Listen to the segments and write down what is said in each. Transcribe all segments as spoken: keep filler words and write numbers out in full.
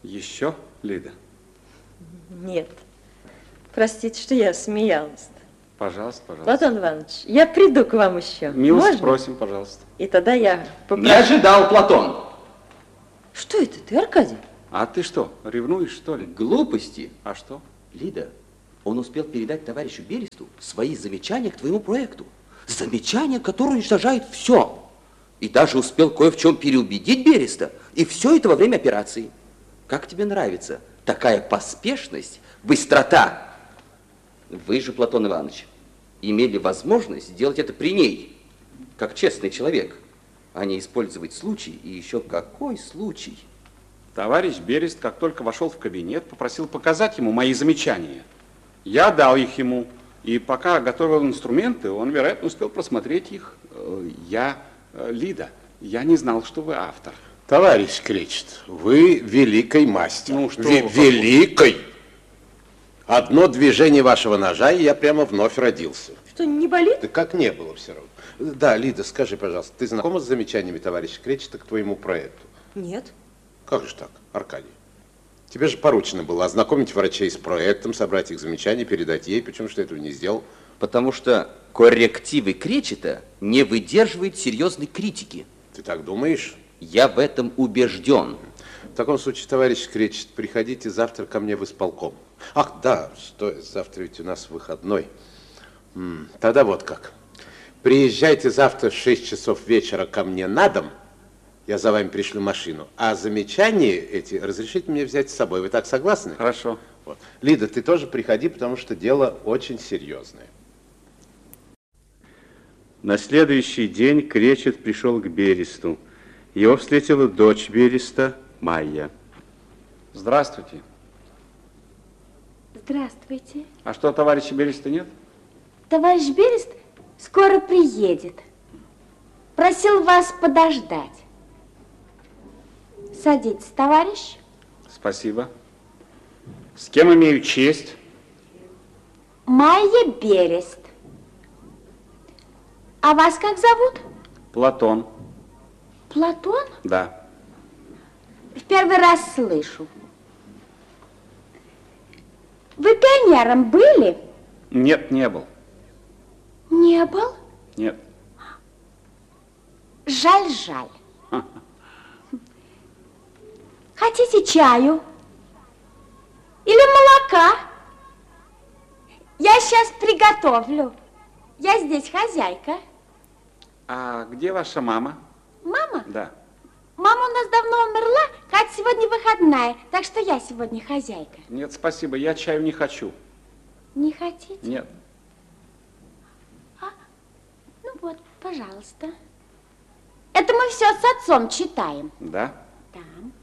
Еще, Лида? Нет. Простите, что я смеялась. Пожалуйста, пожалуйста. Платон Иванович, я приду к вам еще. Милости Можно? просим, пожалуйста. И тогда я попрошу... Не ожидал, Платон. Что это ты, Аркадий? А ты что, ревнуешь, что ли? Глупости. А что? Лида, он успел передать товарищу Бересту свои замечания к твоему проекту. Замечания, которые уничтожают все. И даже успел кое в чем переубедить Береста. И все это во время операции. Как тебе нравится такая поспешность, быстрота? Вы же, Платон Иванович, имели возможность сделать это при ней, как честный человек, а не использовать случай, и еще какой случай. Товарищ Берест, как только вошел в кабинет, попросил показать ему мои замечания. Я дал их ему, и пока готовил инструменты, он, вероятно, успел просмотреть их. Я, Лида, я не знал, что вы автор. Товарищ Кречет, вы великий мастер. Ну, что Ви- вы, великий. Одно движение вашего ножа, и я прямо вновь родился. Что, не болит? Да как не было все равно. Да, Лида, скажи, пожалуйста, ты знакома с замечаниями товарища Кречета к твоему проекту? Нет. Как же так, Аркадий? Тебе же поручено было ознакомить врачей с проектом, собрать их замечания, передать ей. Почему же ты этого не сделал? Потому что коррективы Кречета не выдерживают серьезной критики. Ты так думаешь? Я в этом убежден. В таком случае, товарищ Кречет, приходите завтра ко мне в исполком. Ах, да, стой, завтра ведь у нас выходной. М, Тогда вот как. Приезжайте завтра в шесть часов вечера ко мне на дом. Я за вами пришлю машину. А замечания эти разрешите мне взять с собой. Вы так согласны? Хорошо. Вот. Лида, ты тоже приходи, потому что дело очень серьезное. На следующий день Кречет пришел к Бересту. Его встретила дочь Береста, Майя. Здравствуйте. Здравствуйте. А что, товарища Береста нет? Товарищ Берест скоро приедет. Просил вас подождать. Садитесь, товарищ. Спасибо. С кем имею честь? Майя Берест. А вас как зовут? Платон. Платон? Да. В первый раз слышу. Вы пионером были? Нет, не был. Не был? Нет. Жаль, жаль. Хотите чаю? Или молока? Я сейчас приготовлю. Я здесь хозяйка. А где ваша мама? Мама? Да. Мама у нас давно умерла, хоть сегодня выходная, так что я сегодня хозяйка. Нет, спасибо, я чаю не хочу. Не хотите? Нет. А, ну вот, пожалуйста. Это мы все с отцом читаем. Да? Да.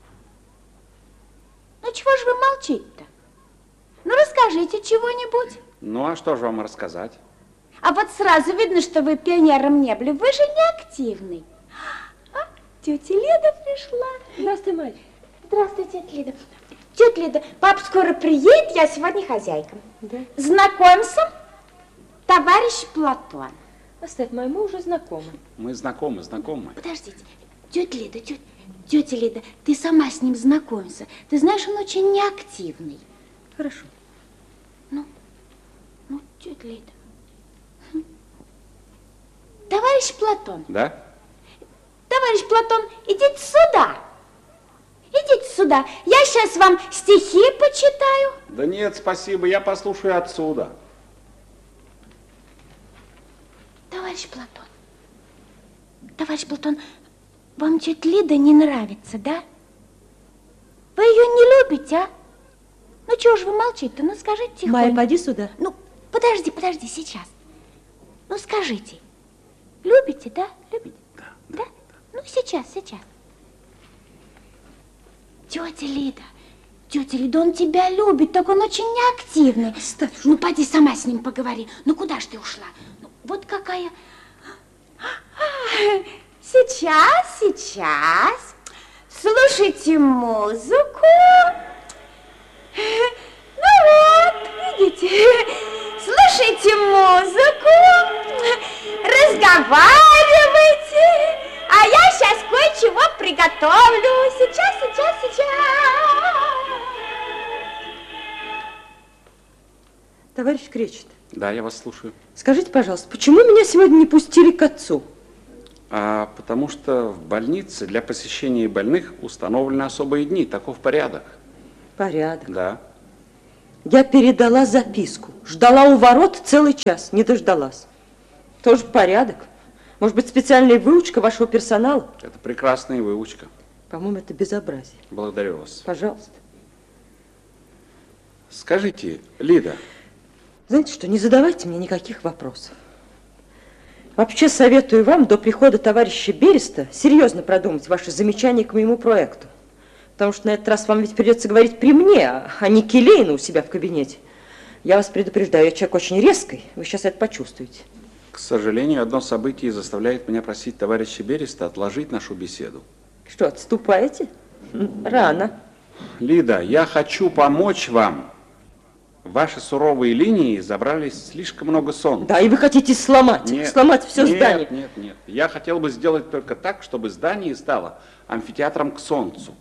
Ну чего же вы молчите-то? Ну расскажите чего-нибудь. Ну, а что же вам рассказать? А вот сразу видно, что вы пионером не были. Вы же не активный. А, тетя Лида пришла. Здравствуй, Марь. Здравствуй, тетя Лида. Тетя Лида, папа скоро приедет, я сегодня хозяйка. Да. Знакомься, товарищ Платон. Оставь, Майя, мы уже знакомы. Мы знакомы, знакомы. Подождите, тетя Лида, тетя, тетя Лида, ты сама с ним знакомься. Ты знаешь, он очень неактивный. Хорошо. Ну, ну, тетя Лида. Товарищ Платон. Да? Товарищ Платон, идите сюда. Идите сюда. Я сейчас вам стихи почитаю. Да нет, спасибо, я послушаю отсюда. Товарищ Платон. Товарищ Платон, вам тетя Лида не нравится, да? Вы ее не любите, а? Ну, чего же вы молчите-то? Ну, скажите тихонько. Майя, поди сюда. Ну, подожди, подожди, сейчас. Ну, скажите. Любите, да? Любите? Да, Да? да. Ну, сейчас, сейчас. Тетя Лида, тетя Лида, он тебя любит, только он очень неактивный. Оставь. Ну, поди сама с ним поговори. Ну, куда ж ты ушла? Ну, вот какая... Сейчас, сейчас. Слушайте музыку. Ну вот, видите, слушайте музыку, разговаривайте, а я сейчас кое-чего приготовлю. Сейчас, сейчас, сейчас. Товарищ Кречет. Да, я вас слушаю. Скажите, пожалуйста, почему меня сегодня не пустили к отцу? А потому что в больнице для посещения больных установлены особые дни. Таков порядок. Порядок. Да. Я передала записку. Ждала у ворот целый час, не дождалась. Тоже порядок. Может быть, специальная выучка вашего персонала? Это прекрасная выучка. По-моему, это безобразие. Благодарю вас. Пожалуйста. Скажите, Лида. Знаете что, не задавайте мне никаких вопросов. Вообще советую вам до прихода товарища Береста серьезно продумать ваши замечания к моему проекту. Потому что на этот раз вам ведь придется говорить при мне, а не Келейну у себя в кабинете. Я вас предупреждаю, я человек очень резкий, вы сейчас это почувствуете. К сожалению, одно событие заставляет меня просить товарища Береста отложить нашу беседу. Что, отступаете? Рано. Лида, я хочу помочь вам. В ваши суровые линии забрались слишком много солнца. Да, и вы хотите сломать, нет, сломать все нет, здание. Нет, нет, нет. Я хотел бы сделать только так, чтобы здание стало амфитеатром к солнцу.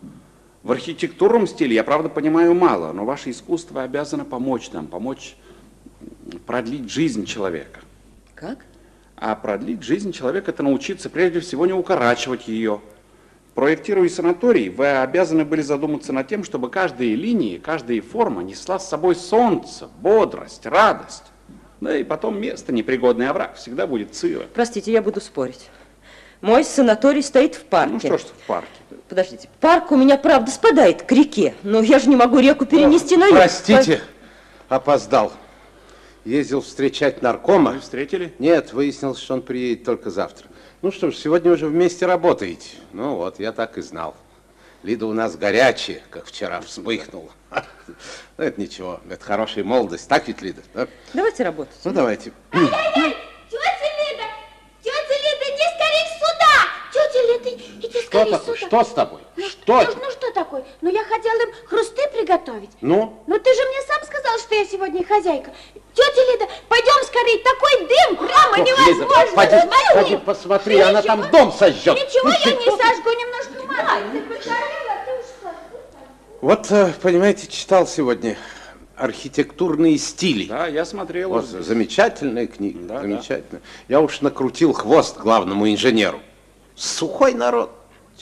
В архитектурном стиле я, правда, понимаю мало, но ваше искусство обязано помочь нам, помочь продлить жизнь человека. Как? А продлить жизнь человека – это научиться прежде всего не укорачивать ее. Проектируя санаторий, вы обязаны были задуматься над тем, чтобы каждая линия, каждая форма несла с собой солнце, бодрость, радость. Да и потом место, непригодный овраг, всегда будет сыро. Простите, я буду спорить. Мой санаторий стоит в парке. Ну что ж в парке? Подождите, парк у меня, правда, спадает к реке, но я же не могу реку перенести Ох, на юг. Простите, опоздал. Ездил встречать наркома. Вы встретили? Нет, выяснилось, что он приедет только завтра. Ну что ж, сегодня уже вместе работаете. Ну вот, я так и знал. Лида у нас горячая, как вчера вспыхнула. Ну это ничего, это хорошая молодость. Так ведь, Лида? Да? Давайте работать. Ну давайте. Ай, ай, тетя Лида! Тетя Лида, иди скорее сюда! Тетя Лида, иди Что скорее такое? сюда. Что с тобой? Ну, Что ну, это? ну что такое? Ну я хотела им хрусты приготовить. Ну? Ну ты же мне сам сказал, что я сегодня хозяйка. Тетя Лида, пойдем скорее, такой дым, прямо Ох, невозможно. Лиза, поди, Смотри. поди, посмотри, она Ничего, там дом сожжет. Ничего, я не сожгу, немножко мало. Ты пожалела, ты уж что? Вот, э, понимаете, читал сегодня архитектурные стили. Да, я смотрел. Вот, уже. замечательная книга, Да, замечательная. Я уж накрутил хвост главному инженеру. Сухой народ.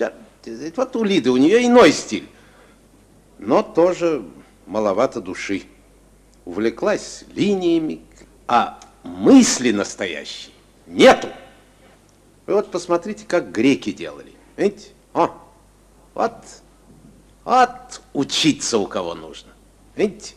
Вот у Лиды, у нее иной стиль. Но тоже маловато души. Увлеклась линиями, а мысли настоящей нету. Вы вот посмотрите, как греки делали. Видите? О, вот, вот учиться у кого нужно. Видите?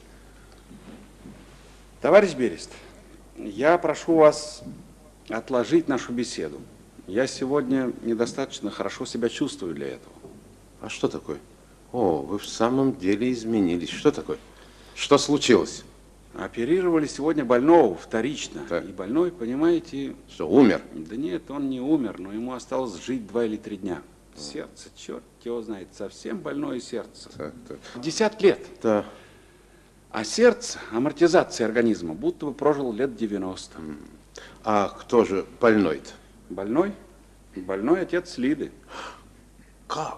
Товарищ Берест, я прошу вас отложить нашу беседу. Я сегодня недостаточно хорошо себя чувствую для этого. А что такое? О, вы в самом деле изменились. Что такое? Что случилось? Оперировали сегодня больного вторично. Так. И больной, понимаете... Что, умер? Да нет, он не умер, но ему осталось жить два или три дня. Сердце, черт его знает, совсем больное сердце. Так, так. Десять лет. Да. А сердце, амортизация организма, будто бы прожил лет девяносто. А кто же больной-то? Больной? Больной отец Лиды. Как?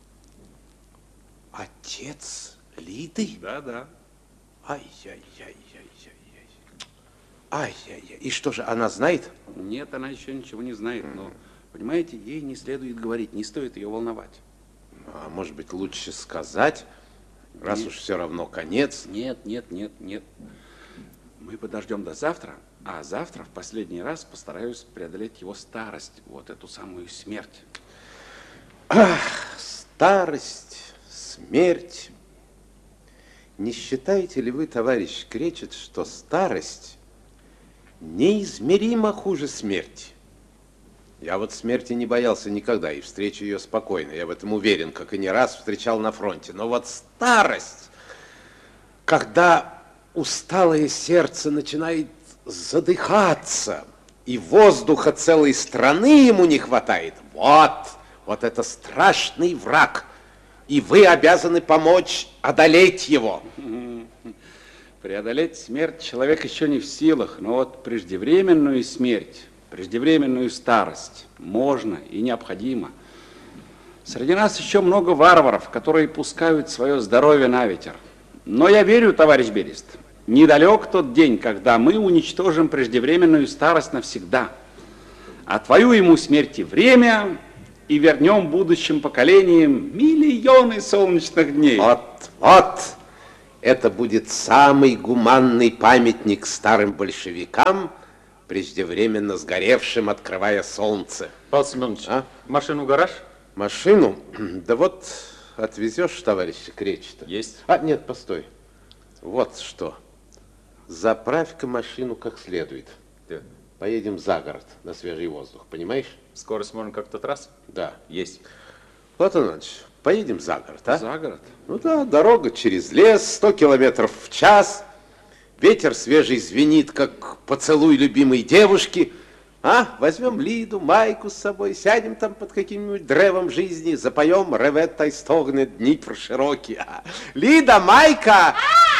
Отец Лиды? Да, да. Ай-яй-яй-яй-яй-яй. Ай-яй-яй. И что же, она знает? Нет, она еще ничего не знает, но, понимаете, ей не следует говорить, не стоит ее волновать. А может быть, лучше сказать, раз уж все равно конец. Нет, нет, нет, нет. Мы подождем до завтра, а завтра в последний раз постараюсь преодолеть его старость, вот эту самую смерть. Ах, старость, смерть. Не считаете ли вы, товарищ Кречет, что старость неизмеримо хуже смерти? Я вот смерти не боялся никогда и встречу ее спокойно. Я в этом уверен, как и не раз встречал на фронте. Но вот старость, когда усталое сердце начинает задыхаться, и воздуха целой страны ему не хватает, вот, вот это страшный враг. И вы обязаны помочь одолеть его. Преодолеть смерть человек еще не в силах, но вот преждевременную смерть, преждевременную старость можно и необходимо. Среди нас еще много варваров, которые пускают свое здоровье на ветер. Но я верю, товарищ Берест, Недалек тот день, когда мы уничтожим преждевременную старость навсегда. Отвоюем у смерти время и вернем будущим поколениям миллионы солнечных дней. Вот, вот, это будет самый гуманный памятник старым большевикам, преждевременно сгоревшим, открывая солнце. Павел Семенович, а? Машину в гараж? Машину? Да вот отвезешь товарища Кречета. Есть. А, нет, постой. Вот что. Заправь-ка машину как следует. Да. Поедем за город, на свежий воздух, понимаешь? Скорость можно как в тот раз? Да. Есть. Платон Иванович, поедем за город, а? За город? Ну да, дорога через лес, сто километров в час. Ветер свежий звенит, как поцелуй любимой девушки. А, возьмем Лиду, Майку с собой, сядем там под каким-нибудь древом жизни, запоем «Ревет и стогнет Днепр широкий». А, Лида, Майка, а!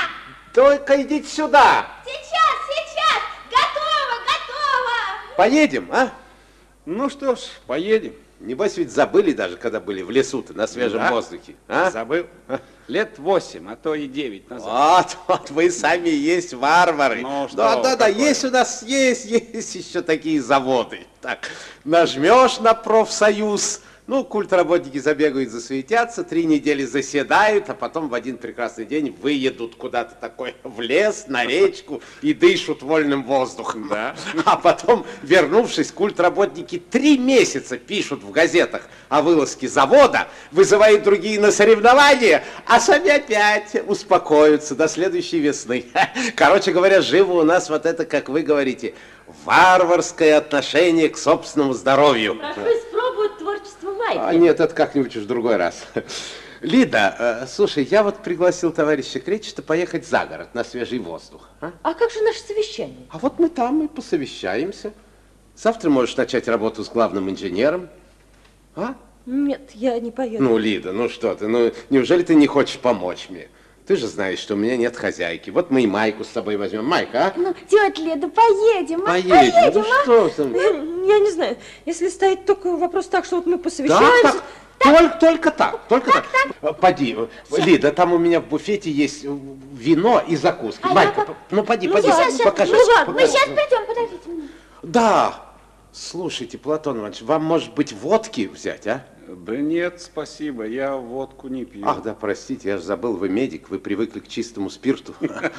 Только идите сюда. Сейчас, сейчас, готово, готово. Поедем, а? Ну что ж, поедем. Небось ведь забыли даже, когда были в лесу-то, на свежем Да. воздухе. А? Забыл. Лет восемь, а то и девять назад. Вот, вот вы сами и есть варвары. Ну, что да, вы, да, да, какое? есть у нас, есть, есть еще такие заводы. Так, нажмешь на профсоюз, ну, культработники забегают, засуетятся, три недели заседают, а потом в один прекрасный день выедут куда-то такой в лес, на речку и дышат вольным воздухом. Да. А потом, вернувшись, культработники три месяца пишут в газетах о вылазке завода, вызывают другие на соревнования, а сами опять успокоятся до следующей весны. Короче говоря, живо у нас вот это, как вы говорите, варварское отношение к собственному здоровью. Прошу испробовать творчество Майки. А нет, это как-нибудь уж в другой раз. Лида, э, слушай, я вот пригласил товарища Кречета поехать за город на свежий воздух. А? А как же наше совещание? А вот мы там и посовещаемся. Завтра можешь начать работу с главным инженером. А? Нет, я не поеду. Ну, Лида, ну что ты, ну неужели ты не хочешь помочь мне? Ты же знаешь, что у меня нет хозяйки. Вот мы и Майку с собой возьмем. Майка, а? Ну, тетя Леда, поедем, а? Поедем. Поедем, Ну а? что ты? Я, я не знаю, если стоит только вопрос так, что вот мы Так, посовещаемся... так, только, только так, только так. так. Поди, Лида, там у меня в буфете есть вино и закуски. А Майка, я по- ну поди, Ну, поди, сейчас, сейчас, покажи. ну ладно, мы покажи. сейчас придем, подождите меня. Да, слушайте, Платон Иванович, вам, может быть, водки взять, а? Да нет, спасибо, я водку не пью. Ах, да, простите, я же забыл, вы медик, вы привыкли к чистому спирту.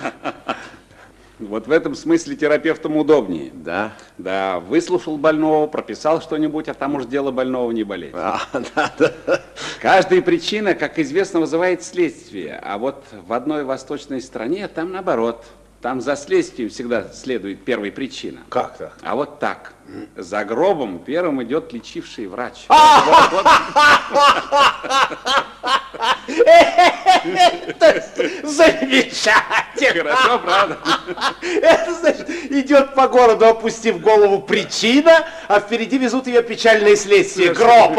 Вот в этом смысле терапевтам удобнее. Да. Да, выслушал больного, прописал что-нибудь, а там уж дело больного не болеть. А, да, да. Каждая причина, как известно, вызывает следствие. А вот в одной восточной стране там наоборот. Там за следствием всегда следует первая причина. Как так? А вот так. За гробом первым идет лечивший врач. Это замечательно! Хорошо, правда? Это значит, идет по городу, опустив голову, причина, а впереди везут ее печальное следствие. Гроб.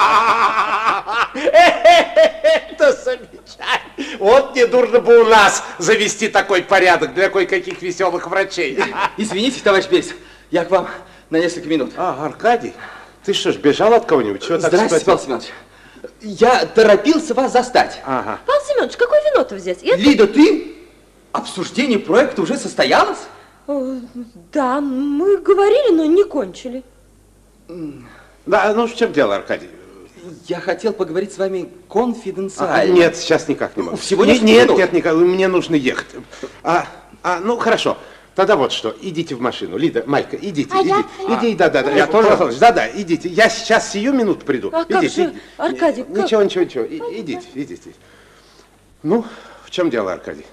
Это замечательно. Вот не дурно бы у нас завести такой порядок для кое-каких веселых врачей. Извините, товарищ Берес, я к вам на несколько минут. А, Аркадий, ты что ж, бежал от кого-нибудь? Чего так Здравствуйте, Павел спросил? Семенович. Я торопился вас застать. Ага. Павел Семенович, какое вино-то взять? Это- Лида, ты? Обсуждение проекта уже состоялось? О, да, мы говорили, но не кончили. Да, ну в чем дело, Аркадий? Я хотел поговорить с вами А, конфиденциально. нет, сейчас никак не могу. Всего Не- несколько Нет, минут. нет, никак, мне нужно ехать. А, а, ну, хорошо. Тогда вот что, идите в машину. Лида, Майка, идите, А я- идите. Иди, да, да, да. Я тоже? Павел Иванович, да, да, идите. Я сейчас сию минуту приду. А как идите, же, идите. Аркадий, как? Ничего, ничего, ничего. И- Идите, идите. Ну, в чем дело, Аркадий?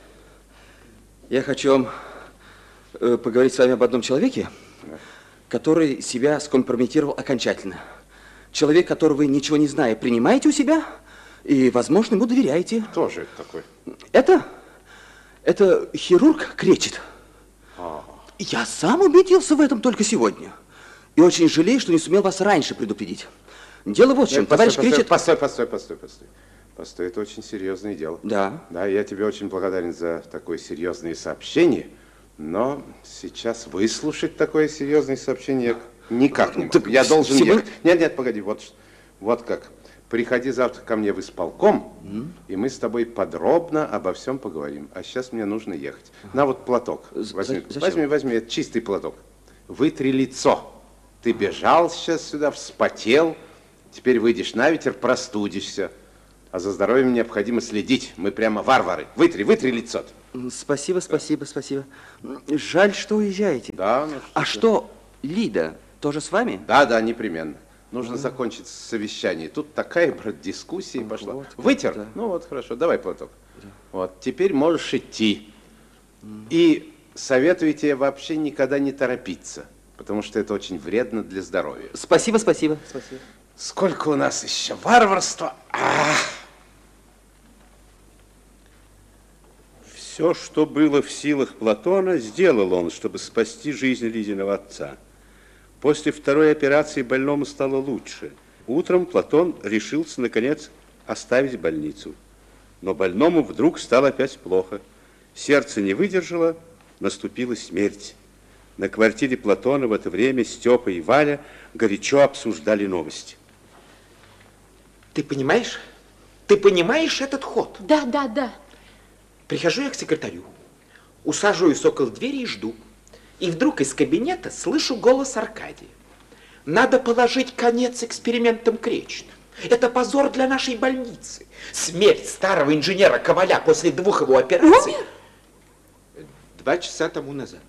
Я хочу вам э, поговорить с вами об одном человеке, который себя скомпрометировал окончательно. Человек, которого вы, ничего не зная, принимаете у себя и, возможно, ему доверяете. Кто же это такой? Это, это хирург Кречет. Я сам убедился в этом только сегодня. И очень жалею, что не сумел вас раньше предупредить. Дело вот в чем. Нет, постой, Товарищ постой, Кречет... постой, постой, постой, постой. Постой, это очень серьезное дело. Да. Да, я тебе очень благодарен за такое серьезное сообщение, но сейчас выслушать такое серьезное сообщение я никак не могу. Так Я должен всего- ехать. Нет, нет, погоди, вот, ш- вот как. приходи завтра ко мне в исполком, mm. и мы с тобой подробно обо всем поговорим. А сейчас мне нужно ехать. На вот платок. Возьми, Зачем? возьми, возьми, это чистый платок. Вытри лицо. Ты бежал сейчас сюда, вспотел. Теперь выйдешь на ветер, простудишься. А за здоровьем необходимо следить. Мы прямо варвары. Вытри, вытри лицо. Спасибо, спасибо, спасибо. Жаль, что уезжаете. Да. Ну, что а ты? что, Лида, тоже с вами? Да, да, непременно. Нужно mm. закончить совещание. Тут такая, брат, дискуссия mm, пошла. Вот, Вытер? Да. Ну вот, хорошо, давай платок. Да. Вот, теперь можешь идти. Mm. И советую тебе вообще никогда не торопиться, потому что это очень вредно для здоровья. Спасибо, спасибо, спасибо. Сколько у нас еще варварства. Ах! Все, что было в силах Платона, сделал он, чтобы спасти жизнь Лидиного отца. После второй операции больному стало лучше. Утром Платон решился, наконец, оставить больницу. Но больному вдруг стало опять плохо. Сердце не выдержало, наступила смерть. На квартире Платона в это время Степа и Валя горячо обсуждали новости. Ты понимаешь? Ты понимаешь этот ход? Да, да, да. Прихожу я к секретарю, усаживаюсь около двери и жду. И вдруг из кабинета слышу голос Аркадия. Надо положить конец экспериментам Кречета. Это позор для нашей больницы. Смерть старого инженера Коваля после двух его операций. Умер? Два часа тому назад.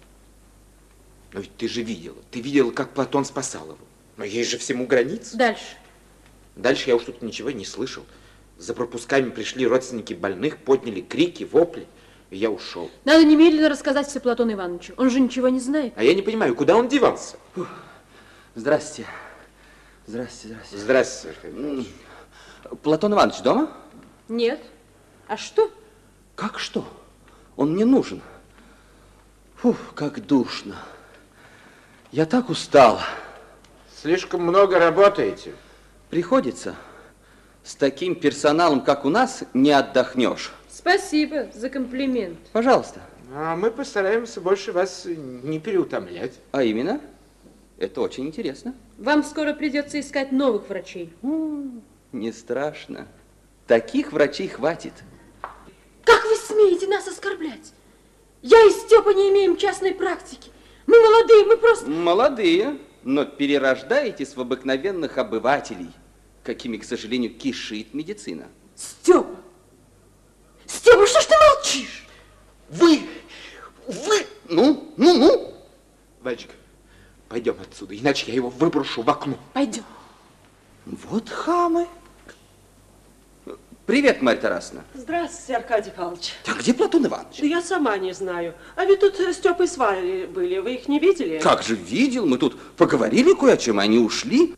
Но ведь ты же видела. Ты видела, как Платон спасал его. Но есть же всему границы. Дальше. Дальше я уж тут ничего не слышал. За пропусками пришли родственники больных, подняли крики, вопли, и я ушел. Надо немедленно рассказать все Платону Ивановичу. Он же ничего не знает. А я не понимаю, куда он девался? Фух. Здрасте. Здрасте, здрасте. Здрасте, Аркадий. Платон Иванович дома? Нет. А что? Как что? Он мне нужен. Фух, как душно. Я так устал. Слишком много работаете. Приходится. С таким персоналом, как у нас, не отдохнешь. Спасибо за комплимент. Пожалуйста. А мы постараемся больше вас не переутомлять. А именно? Это очень интересно. Вам скоро придется искать новых врачей. М-м, не страшно. Таких врачей хватит. Как вы смеете нас оскорблять? Я и Степа не имеем частной практики. Мы молодые, мы просто... Молодые, но перерождаетесь в обыкновенных обывателей, какими, к сожалению, кишит медицина. Степа! Степа, что ж ты молчишь? Вы! Вы! Ну, ну, ну! Вальчик, пойдем отсюда, иначе я его выброшу в окно. Пойдем. Вот хамы. Привет, Марья Тарасовна. Здравствуйте, Аркадий Павлович. А где Платон Иванович? Да я сама не знаю. А ведь тут Степа и с Валей были. Вы их не видели? Как же видел? Мы тут поговорили кое о чем, они ушли.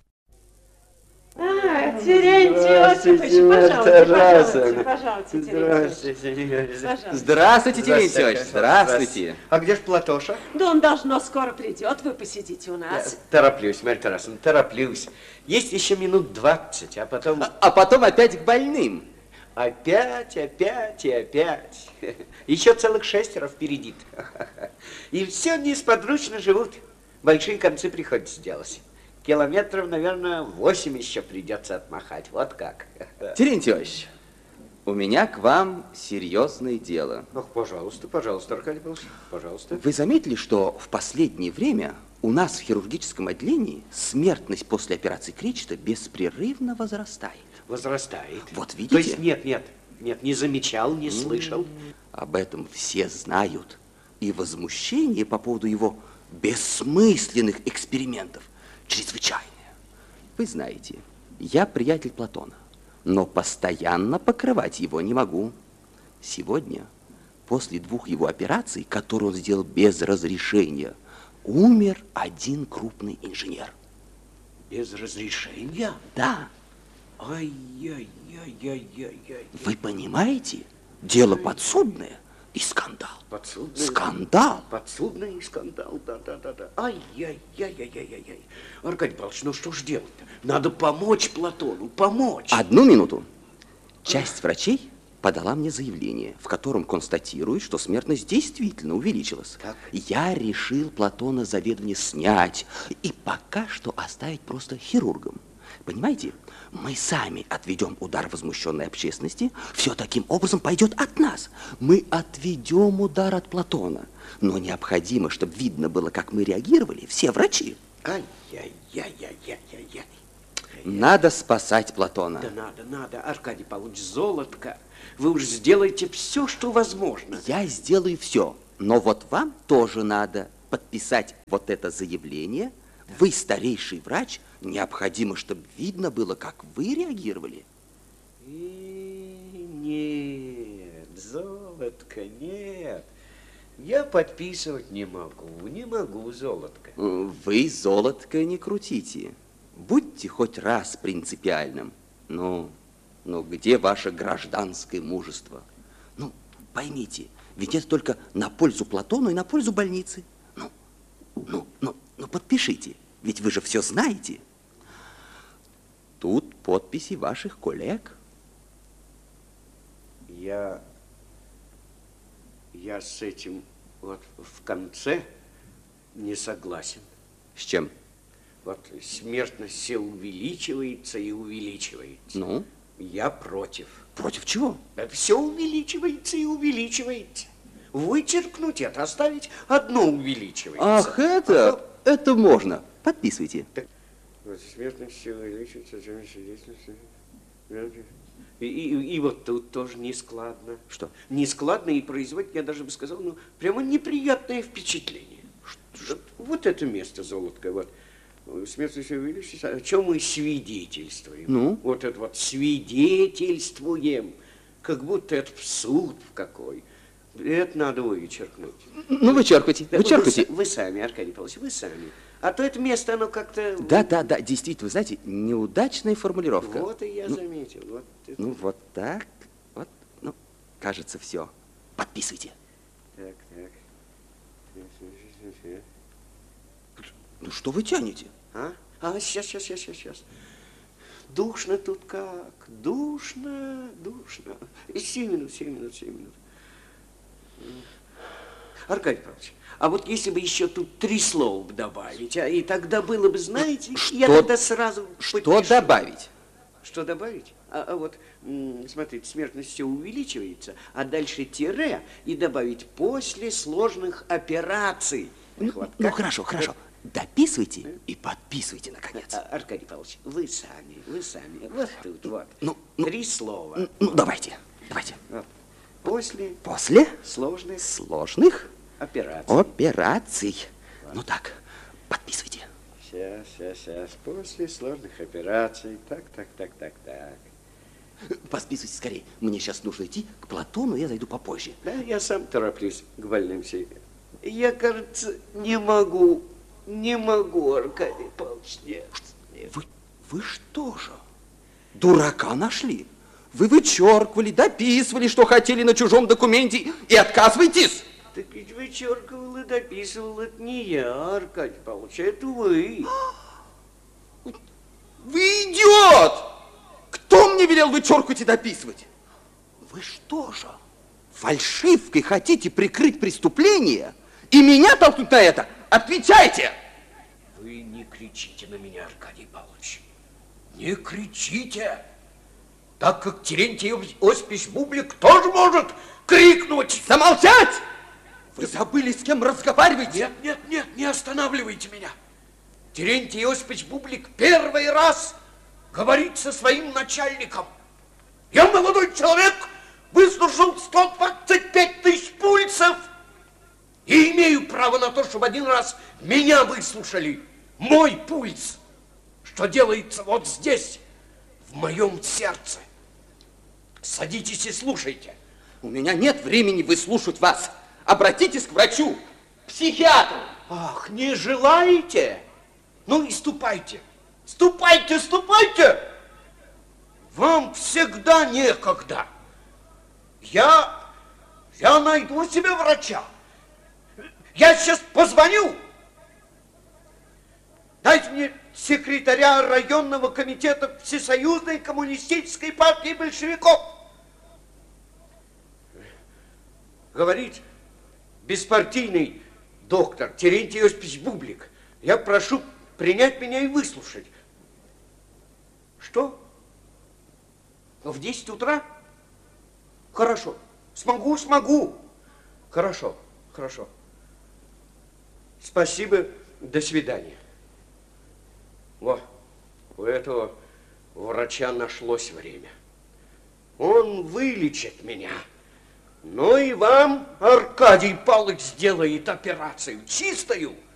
А, Терентий Осипович, пожалуйте, пожалуйте, пожалуйте, Здравствуйте, Терентий Осипович, здравствуйте. А где ж Платоша? Да он должно скоро придет, вы посидите у нас. Тороплюсь, Марья Тарасовна, тороплюсь. Есть еще минут двадцать, а потом... А, а потом опять к больным. Опять, опять и опять. Еще целых шестеро впереди. И все несподручно живут. Большие концы приходится делать. Километров, наверное, восемь еще придется отмахать. Вот как. Терентий Иванович, у меня к вам серьезное дело. Ох, пожалуйста, пожалуйста, Аркадий Павлович, пожалуйста. Вы заметили, что в последнее время у нас в хирургическом отделении смертность после операции Кречета беспрерывно возрастает? Возрастает. Вот видите? То есть нет, нет, нет, не замечал, не слышал. Об этом все знают. И возмущение по поводу его бессмысленных экспериментов чрезвычайное. Вы знаете, я приятель Платона, но постоянно покрывать его не могу. Сегодня, после двух его операций, которые он сделал без разрешения, умер один крупный инженер. Без разрешения? Да. Ай-яй-яй-яй-яй. Вы понимаете? Дело подсудное и скандал. Подсудный? Скандал. Подсудный и скандал, да-да-да-да. Ай-яй-яй-яй-яй-яй. Аркадий Павлович, ну что ж делать-то? Надо помочь Платону, помочь. Одну минуту. Часть врачей подала мне заявление, в котором констатирует, что смертность действительно увеличилась. Так. Я решил Платона заведомо снять и пока что оставить просто хирургом. Понимаете, мы сами отведем удар возмущенной общественности, все таким образом пойдет от нас. Мы отведем удар от Платона, но необходимо, чтобы видно было, как мы реагировали, все врачи. Ай-яй-яй-яй-яй-яй. Надо спасать Платона. Да надо, надо, Аркадий Павлович, золотко. Вы уж сделаете все, что возможно. Я сделаю все, но вот вам тоже надо подписать вот это заявление. Вы старейший врач, необходимо, чтобы видно было, как вы реагировали. И нет, золотко, нет. Я подписывать не могу, не могу, золотко. Вы, золотко, не крутите. Будьте хоть раз принципиальным. Ну, ну где ваше гражданское мужество? Ну, поймите, ведь это только на пользу Платону и на пользу больницы. Ну, ну, ну, ну подпишите, ведь вы же все знаете. Тут подписи ваших коллег. Я, я с этим вот в конце не согласен. С чем? Вот смертность все увеличивается и увеличивается. Ну? Я против. Против чего? Это все увеличивается и увеличивается. Вычеркнуть это, оставить одно увеличивается. Ах, это, а, это можно. Подписывайте. Так, вот смертность все увеличивается, и, и, и вот тут тоже нескладно. Что? Нескладно и производит, я даже бы сказал, ну, прямо неприятное впечатление. Что? Вот это место, золотко, вот. Смертность все увеличивается, о чем мы свидетельствуем. Ну? Вот это вот свидетельствуем, как будто это в суд какой. Это надо вычеркнуть. Ну, вычеркивайте, Да, вычеркивайте. Вы, вы сами, Аркадий Павлович, вы сами. А то это место, оно как-то... Да, да, да, действительно, вы знаете, неудачная формулировка. Вот и я ну, заметил. Вот это... Ну, вот так, вот, ну, кажется, все. Подписывайте. Так, так. Ну, что вы тянете? А? А, сейчас, сейчас, сейчас, сейчас, сейчас. Душно тут как, душно, душно. И семь минут, семь минут, семь минут. Аркадий Павлович, а вот если бы еще тут три слова бы добавить, а, и тогда было бы, знаете, что, я тогда сразу Что подпишу. добавить? Что добавить? А, а вот, смотрите, смертность все увеличивается, а дальше тире и добавить после сложных операций. Ну, Вот, ну как? хорошо, хорошо. Дописывайте и подписывайте, наконец. А, Аркадий Павлович, вы сами, вы сами. Вот тут, вот. Ну, ну, Три слова. Ну, давайте, давайте. Вот. После, После сложных сложных операций. операций. Вот. Ну так, подписывайте. Сейчас, сейчас, сейчас. После сложных операций. Так, так, так, так, так. Подписывайте скорее. Мне сейчас нужно идти к Платону, я зайду попозже. Да, я сам тороплюсь к больным себе. Я, кажется, не могу, не могу, Аркадий Павлович, нет. Вы, вы что же, дурака нашли? Вы вычеркивали, дописывали, что хотели на чужом документе и отказываетесь? Так ведь вычеркивал и дописывал, это не я, Аркадий Павлович, это вы. Вы идиот! Кто мне велел вычеркивать и дописывать? Вы что же, фальшивкой хотите прикрыть преступление и меня толкнуть на это? Отвечайте! Вы не кричите на меня, Аркадий Павлович. Не кричите! Так как Терентий Осипович Бублик тоже может крикнуть. Замолчать! Вы забыли, с кем разговариваете? Нет, нет, нет, не останавливайте меня. Терентий Осипович Бублик первый раз говорит со своим начальником. Я молодой человек, выслужил сто двадцать пять тысяч пульсов и имею право на то, чтобы один раз меня выслушали. Мой пульс, что делается вот здесь, в моем сердце. Садитесь и слушайте. У меня нет времени выслушать вас. Обратитесь к врачу, к психиатру. Ах, не желаете? Ну и ступайте. Ступайте, ступайте. Вам всегда некогда. Я, я найду себе врача. Я сейчас позвоню. Дайте мне секретаря районного комитета Всесоюзной коммунистической партии большевиков. Говорит беспартийный доктор Терентий Осипович Бублик. Я прошу принять меня и выслушать. Что? В десять утра? Хорошо. Смогу, смогу. Хорошо, хорошо. Спасибо, до свидания. Во, у этого врача нашлось время. Он вылечит меня. Ну и вам, Аркадий Павлович, сделает операцию чистую.